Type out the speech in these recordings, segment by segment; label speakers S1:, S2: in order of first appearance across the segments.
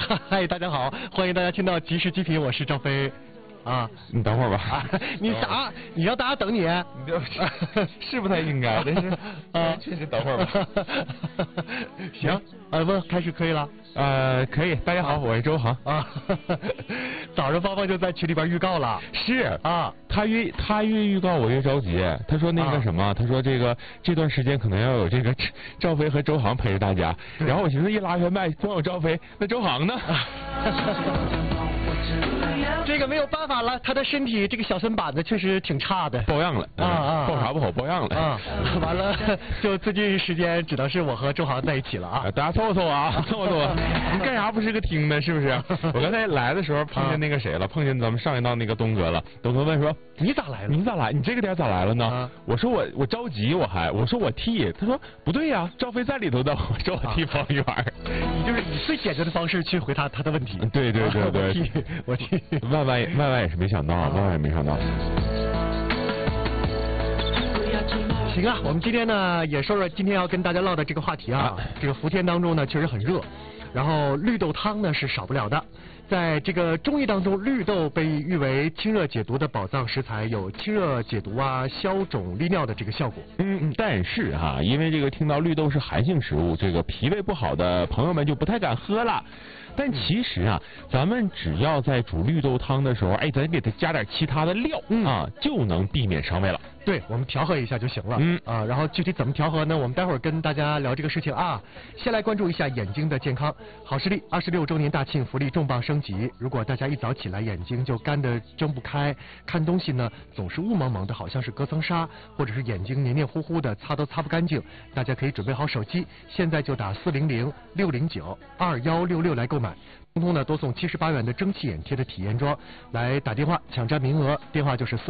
S1: 嗨，大家好，欢迎大家听到即时极品，我是赵飞。啊，
S2: 你等会儿吧。
S1: 你啥？你让大家等你？
S2: 你是不太应该，但是确实等会儿吧。
S1: 行，不，开始可以了。
S2: 可以。大家好，我是周航啊。
S1: 早上芳芳就在群里边预告了。
S2: 是啊，他越预告我越着急。他说那个什么，他说这段时间可能要有这个赵飞和周航陪着大家。然后我寻思一拉开麦，光有赵飞，那周航呢？
S1: 这个没有办法了，他的身体这个小身板子确实挺差的，
S2: 抱恙了抱啥不好，抱恙了
S1: 完了，就最近时间只能是我和周航在一起了啊！
S2: 大家凑合凑合啊，凑合凑合。你干啥不是个听呢？是不是？我刚才来的时候碰见那个谁了，碰见咱们上一道那个东哥了。东哥问说：“
S1: 你咋来了？
S2: 你咋来？你这个点咋来了呢？”我说我着急，我说我替。他说不对呀，赵飞在里头的，我说我替方圆。
S1: 你就是以最简单的方式去回答他的问题。
S2: 对。
S1: 我替。
S2: 万万也是没想到，万万也没想到。
S1: 行啊，我们今天呢也说说今天要跟大家唠的这个话题啊。这个伏天当中呢确实很热，然后绿豆汤呢是少不了的。在这个中医当中，绿豆被誉为清热解毒的宝藏食材，有清热解毒啊、消肿利尿的这个效果。
S2: 但是因为这个听到绿豆是寒性食物，这个脾胃不好的朋友们就不太敢喝了。但其实咱们只要在煮绿豆汤的时候，咱给它加点其他的料就能避免伤胃了。
S1: 对，我们调和一下就行了。然后具体怎么调和呢？我们待会儿跟大家聊这个事情啊。先来关注一下眼睛的健康。好视力26周年大庆福利重磅升级。如果大家一早起来眼睛就干得睁不开，看东西呢总是雾蒙蒙的，好像是隔层纱，或者是眼睛黏黏糊糊的，擦都擦不干净，大家可以准备好手机，现在就打400-609-2166来购买。通通呢多送78元的蒸汽眼贴的体验装，来打电话抢占名额，电话就是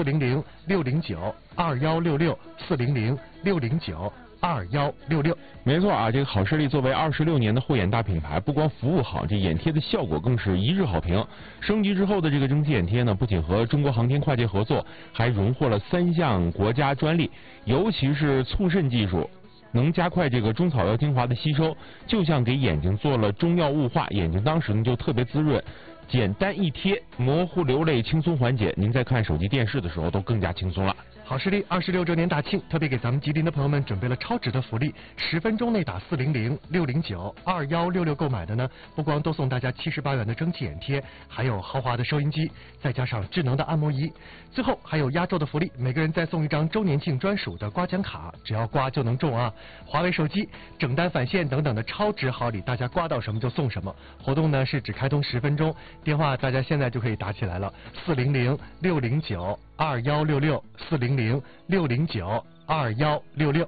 S1: 400-609-2166，400-609-2166。
S2: 没错这个好视力作为26年的护眼大品牌，不光服务好，这眼贴的效果更是一致好评。升级之后的这个蒸汽眼贴呢，不仅和中国航天跨界合作，还荣获了3项国家专利，尤其是促渗技术。能加快这个中草药精华的吸收，就像给眼睛做了中药雾化，眼睛当时呢就特别滋润。简单一贴，模糊流泪轻松缓解，您在看手机电视的时候都更加轻松了。
S1: 好视力26周年大庆，特别给咱们吉林的朋友们准备了超值的福利，10分钟内打400-609-2166购买的呢，不光都送大家78元的蒸汽眼贴，还有豪华的收音机，再加上智能的按摩仪。最后还有压轴的福利，每个人再送一张周年庆专属的刮奖卡，只要刮就能中啊！华为手机、整单返现等等的超值好礼，大家刮到什么就送什么。活动呢是只开通10分钟，电话大家现在就可以打起来了，400-609-2166，400-609-2166。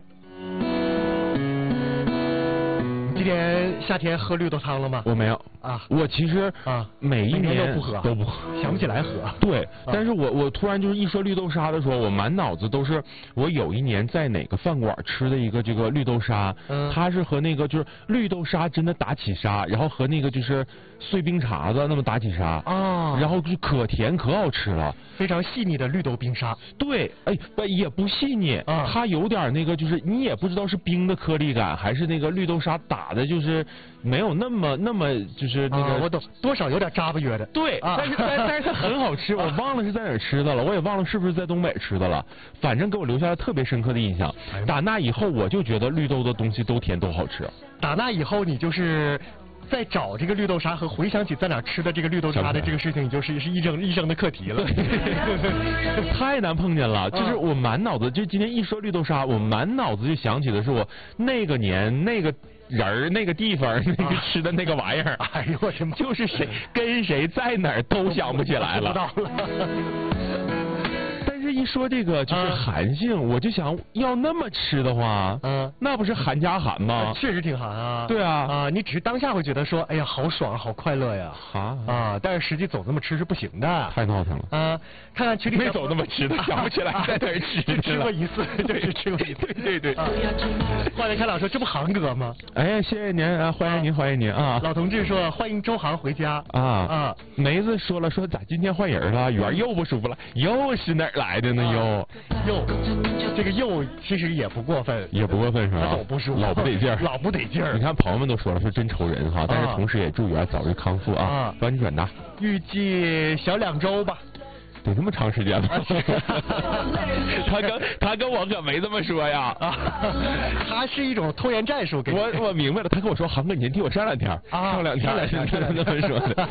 S1: 今年夏天喝绿豆汤了吗？
S2: 我没有我其实每一年
S1: 都不喝，想不起来喝。
S2: 对，但是我突然就是一说绿豆沙的时候，我满脑子都是我有一年在哪个饭馆吃的一个这个绿豆沙，它是和那个就是绿豆沙真的打起沙，然后和那个就是碎冰碴子那么打起沙然后就可甜可好吃了，
S1: 非常细腻的绿豆冰沙。
S2: 对，也不细腻它有点那个就是你也不知道是冰的颗粒感，还是那个绿豆沙打的就是没有那么就是那个
S1: 我懂，多少有点渣巴约的。
S2: 对，但是它很好吃，我忘了是在哪儿吃的了，我也忘了是不是在东北吃的了，反正给我留下了特别深刻的印象。打那以后我就觉得绿豆的东西都甜都好吃。
S1: 打那以后你就是在找这个绿豆沙和回想起在哪吃的这个绿豆沙的这个事情，你就是一生的课题了。
S2: 太难碰见了，就是我满脑子，就今天一说绿豆沙，我满脑子就想起的是我那个年那个人那个地方那个吃的那个玩意儿。
S1: 哎呦我的妈！
S2: 就是谁跟谁在哪儿都想不起来了。
S1: 知道了。
S2: 一说这个就是寒性，我就想要那么吃的话，那不是寒加寒吗？
S1: 确实挺寒啊。
S2: 对啊，
S1: 你只是当下会觉得说，哎呀，好爽，好快乐呀。但是实际走那么吃是不行的。
S2: 太闹腾了。
S1: 看看群里
S2: 没走那么吃的，想不起来在哪儿
S1: 吃过一次，就是吃过一次。
S2: 对。
S1: 花田开朗说，这不航哥吗？
S2: 哎，谢谢您啊，欢迎您啊。
S1: 老同志说，欢迎周航回家。
S2: 梅子说了，说咋今天换人了？圆又不舒服了，又是哪儿来的？ 的呢又。
S1: 这个又其实也不过分，
S2: 也不过分是吧？
S1: 老不舒服，
S2: 老不得劲儿，
S1: 老不得劲儿。
S2: 你看朋友们都说了，说真愁人哈，但是同时也祝愿早日康复啊。帮你转达，
S1: 预计小2周吧。
S2: 得这么长时间吗？他跟我可没这么说呀。
S1: 他是一种拖延战术。
S2: 我明白了，他跟我说，航哥，你先替我上2天，上2天，是这么说的。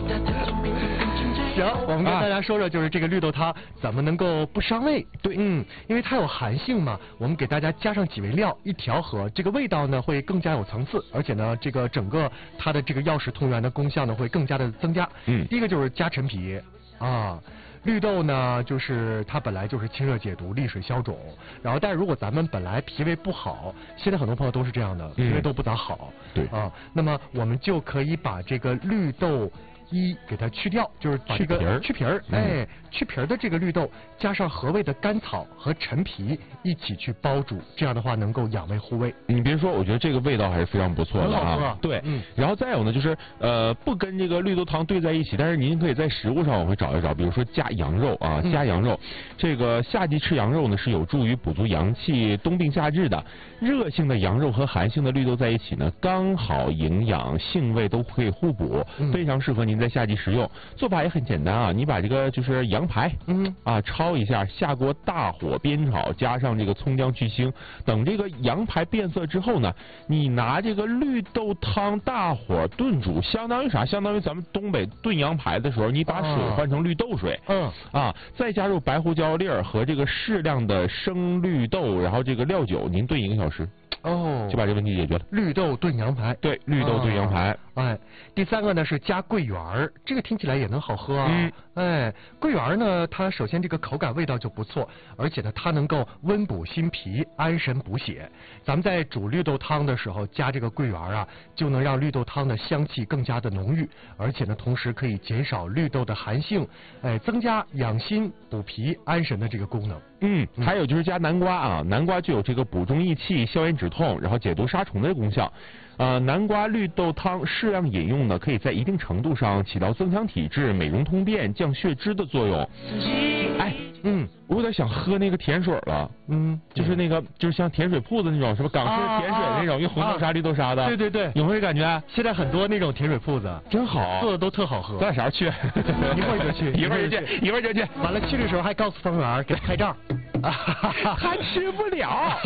S1: 行，我们跟大家说说，就是这个绿豆汤怎么能够不伤胃？对，因为它有寒性嘛，我们给大家加上几味料一调和，这个味道呢会更加有层次，而且呢，这个整个它的这个药食同源的功效呢会更加的增加。第一个就是加陈皮啊。绿豆呢，就是它本来就是清热解毒、利水消肿，然后但是如果咱们本来脾胃不好，现在很多朋友都是这样的，脾胃都不咋好，
S2: 对
S1: 啊，那么我们就可以把这个绿豆给它去掉，就是把这个去皮儿，去皮儿的这个绿豆加上和味的甘草和陈皮一起去煲煮，这样的话能够养胃护胃。
S2: 你别说，我觉得这个味道还是非常不错的啊。
S1: 很好喝。
S2: 对，然后再有呢，就是不跟这个绿豆汤兑在一起，但是您可以在食物上我会找一找，比如说加羊肉啊，加羊肉。这个夏季吃羊肉呢是有助于补足阳气、冬病夏治的。热性的羊肉和寒性的绿豆在一起呢，刚好营养、性味都可以互补，非常适合您在夏季食用。做法也很简单啊，你把这个就是羊排，焯一下，下锅大火煸炒，加上这个葱姜去腥，等这个羊排变色之后呢，你拿这个绿豆汤大火炖煮，相当于啥？相当于咱们东北炖羊排的时候，你把水换成绿豆水，再加入白胡椒粒儿和这个适量的生绿豆，然后这个料酒，您炖1个小时。就把这个问题解决了。
S1: 绿豆炖羊排，
S2: 对，绿豆炖羊排。
S1: 第3个呢是加桂圆儿，这个听起来也能好喝啊。桂圆儿呢，它首先这个口感味道就不错，而且呢它能够温补心脾、安神补血。咱们在煮绿豆汤的时候加这个桂圆啊，就能让绿豆汤的香气更加的浓郁，而且呢同时可以减少绿豆的寒性，增加养心、补脾、安神的这个功能。
S2: 还有就是加南瓜啊，南瓜具有这个补中益气、消炎止痛，然后解毒杀虫的功效。南瓜绿豆汤适量饮用呢，可以在一定程度上起到增强体质、美容通便、降血脂的作用。我有点想喝那个甜水了。就是那个，就是像甜水铺子那种，什么港式甜水那种，用红豆沙、绿豆沙的。对对对，有没有感觉？现在很多那种甜水铺子，真好，做的都特好喝。咱俩啥时候去？一会儿就去，一会儿就去，一会儿就去。完了去的时候还告诉服务员给他拍照。还吃不了。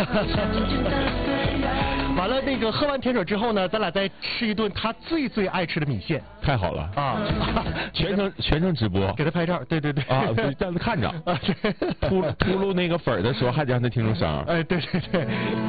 S2: 完了那个喝完甜水之后呢，咱俩再吃一顿他最爱吃的米线。太好了啊！全程直播，给他拍照。对对对啊，让他看着。秃噜那个粉的时候还得让他听出声。对对对。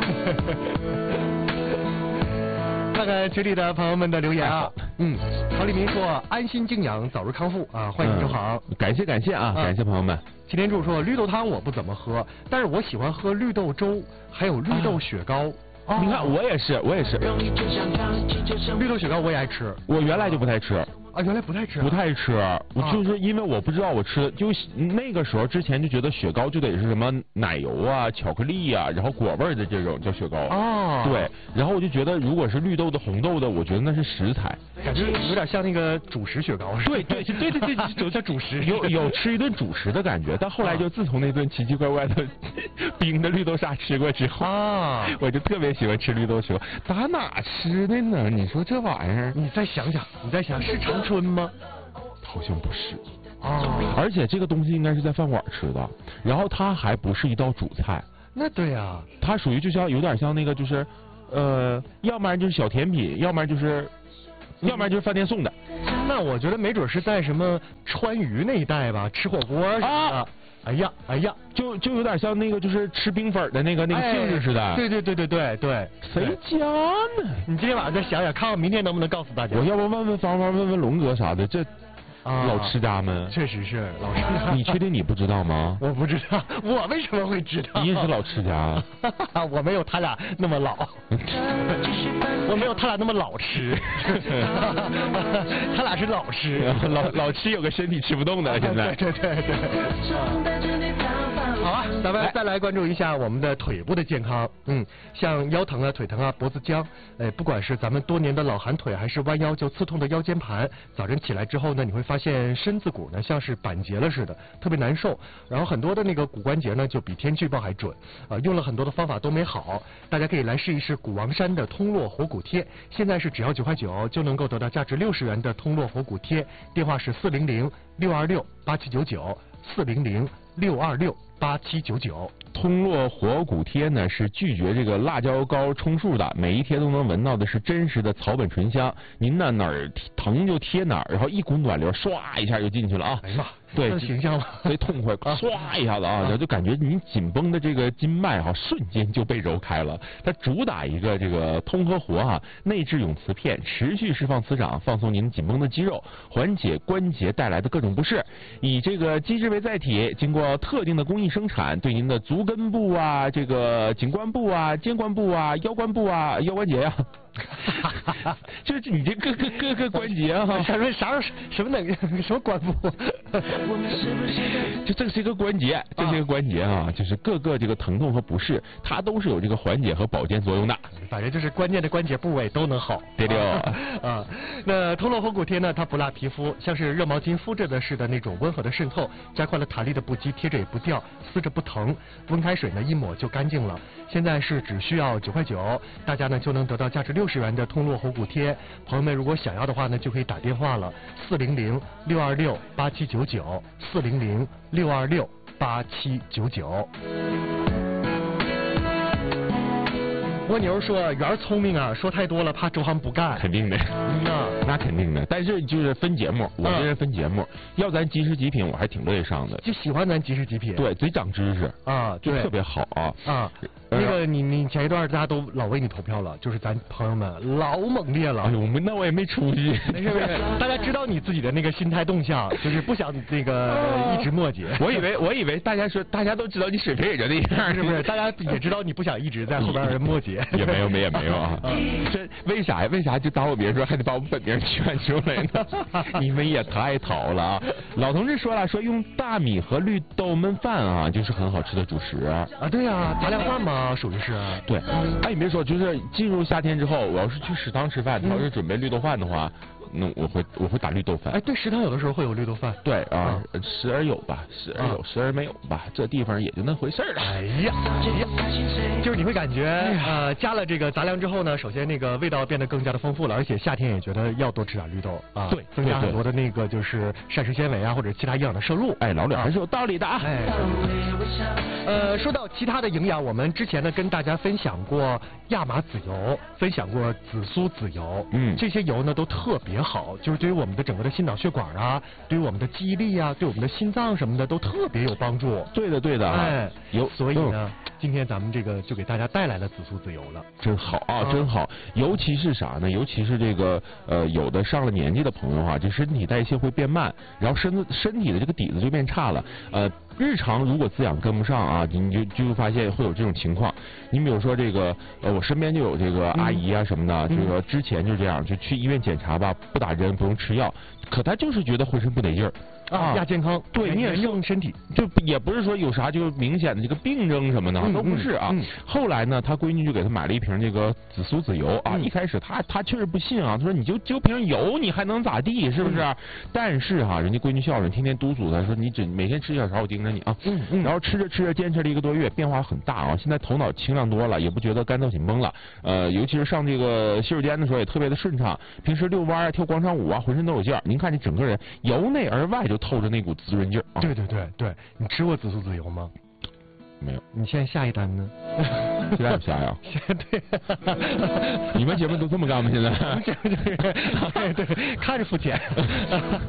S2: 看看群里的朋友们的留言啊。曹立明说安心静养，早日康复啊！欢迎周航，感谢啊，感谢朋友们。擎天柱说绿豆汤我不怎么喝，但是我喜欢喝绿豆粥，还有绿豆雪糕。你看我也是。绿豆雪糕我也爱吃，我原来就不太吃。原来不太吃。我就是因为我不知道我吃，就那个时候之前就觉得雪糕就得是什么奶油啊、巧克力啊，然后果味的这种叫雪糕。对，然后我就觉得如果是绿豆的、红豆的，我觉得那是食材，感觉有点像那个主食雪糕似的。对，就像主食，有吃一顿主食的感觉。但后来就自从那顿奇奇怪怪的冰的绿豆沙吃过之后我就特别喜欢吃绿豆雪糕。打哪吃的呢？你说这玩意儿，你再想想，是长春吗？好像不是而且这个东西应该是在饭馆吃的，然后它还不是一道主菜。那对啊，它属于就像有点像那个就是要不然就是小甜品，要不然就是饭店送的。那我觉得没准是在什么川渝那一带吧，吃火锅什么的。哎呀，就有点像那个就是吃冰粉的那个性质似的。对，谁家呢？你今天晚上再想想，看看明天能不能告诉大家。我要不问问芳芳，问问龙哥啥的，这老吃家们。确实是老吃家。你确定你不知道吗？我不知道，我为什么会知道？你也是老吃家。我没有他俩那么老。我没有他俩那么老吃。他俩是老吃，老吃有个身体吃不动的现在。对。好啊。
S1: 咱们再来关注一下我们的腿部的健康。像腰疼啊、腿疼啊、脖子僵，不管是咱们多年的老寒腿，还是弯腰就刺痛的腰间盘，早晨起来之后呢，你会发现身子骨呢像是板结了似的，特别难受。然后很多的那个骨关节呢，就比天气预报还准。用了很多的方法都没好，大家可以来试一试古王山的通络活骨贴，现在是只要9块9就能够得到价值60元的通络活骨贴，电话是400-626-8799，400-626-8799。
S2: 通络活骨贴呢是拒绝这个辣椒膏充数的，每一贴都能闻到的是真实的草本醇香。您呢哪儿疼就贴哪儿，然后一股暖流唰一下就进去了啊！
S1: 哎呀，
S2: 对，
S1: 形象了，
S2: 所以痛快，唰一下子啊，就感觉您紧绷的这个筋脉哈，瞬间就被揉开了。它主打一个这个通和活啊，内置永磁片，持续释放磁场，放松您紧绷的肌肉，缓解关节带来的各种不适。以这个基质为载体，经过特定的工艺生产，对您的足跟部啊、这个颈关部啊、肩关部啊、腰关部啊、腰关节呀、就是你这各个关节哈，
S1: 什么关部？
S2: 就这是一个关节，这是一个关节啊，就是各个这个疼痛和不适，它都是有这个缓解和保健作用的。
S1: 反正就是关键的关节部位都能好。
S2: 对的
S1: 啊，那通络活骨贴呢，它不辣皮肤，像是热毛巾敷着的似的那种温和的渗透，加快了弹力的不羁，贴着也不掉，撕着不疼，温开水呢一抹就干净了。现在是只需要9块9，大家呢就能得到价值60元的通络活骨贴。朋友们如果想要的话呢，就可以打电话了，400-626-8799，400-626-8799。蜗牛说：“元儿聪明啊，说太多了，怕周航不干。”
S2: 肯定的，那肯定的。但是就是分节目，我这人分节目，要咱即食极品，我还挺乐意上的。
S1: 就喜欢咱即食极品，
S2: 对，贼长知识
S1: 啊，
S2: 就特别好啊。
S1: 那个你前一段大家都老为你投票了，就是咱朋友们老猛烈了。
S2: 哎呦，那我也没出息。
S1: 没事，大家知道你自己的那个心态动向，就是不想那个一直墨迹。
S2: 我以为大家说大家都知道你水平也就那样，
S1: 是不是？大家也知道你不想一直在后边墨迹。
S2: 也没有啊。这为啥呀？为啥就打我别人说还得把我本名圈出来呢？你们也太淘了啊！老同志说了，说用大米和绿豆焖饭啊，就是很好吃的主食啊。
S1: 对呀，杂粮饭嘛，属于是。
S2: 对，哎，你别说，就是进入夏天之后，我要是去食堂吃饭，他要是准备绿豆饭的话，那我会打绿豆饭。
S1: 哎，对，食堂有的时候会有绿豆饭。
S2: 对啊，时而有吧，时而有，时而没有吧，这地方也就那回事了。
S1: 哎呀，就是你会感觉加了这个杂粮之后呢，首先那个味道变得更加的丰富了，而且夏天也觉得要多吃点绿豆啊，
S2: 对，
S1: 增加很多的那个就是膳食纤维啊或者其他营养的摄入。
S2: 哎，老李还是有道理的啊。
S1: 说到其他的营养，我们之前呢跟大家分享过亚麻籽油，分享过紫苏籽油，这些油呢都特别好，就是对于我们的整个的心脑血管啊，对于我们的记忆力啊，对我们的心脏什么的都特别有帮助。
S2: 对的啊，
S1: 哎，所以呢，今天咱们这个就给大家带来了紫苏籽油了，
S2: 真好啊，真好。尤其是啥呢？尤其是这个有的上了年纪的朋友啊，这身体代谢会变慢，然后身体的这个底子就变差了。日常如果滋养跟不上啊，你就发现会有这种情况。你比如说这个我身边就有这个阿姨啊什么的，这个之前就这样，就去医院检查吧，不打针不用吃药，可她就是觉得浑身不得劲儿。
S1: 亚健康，
S2: 对，你也
S1: 用身体，
S2: 就也不是说有啥就明显的这个病症什么的，都不是啊。后来呢，他闺女就给他买了一瓶这个紫苏籽油啊。一开始他确实不信啊，他说你就瓶油，你还能咋地，是不是？但是哈，人家闺女孝顺，天天督促他说你每天吃1小勺，我盯着你啊。然后吃着坚持了1个多月，变化很大啊。现在头脑清亮多了，也不觉得干燥紧绷了。尤其是上这个洗手间的时候也特别的顺畅。平时遛弯啊、跳广场舞啊，浑身都有劲儿。您看你整个人由内而外就透着那股滋润劲儿啊！
S1: 对，你吃过紫苏籽油吗？
S2: 没有。
S1: 你现在下一单呢？
S2: 现在不下呀？
S1: 对。
S2: 你们节目都这么干吗？现在？
S1: 对，看着付钱。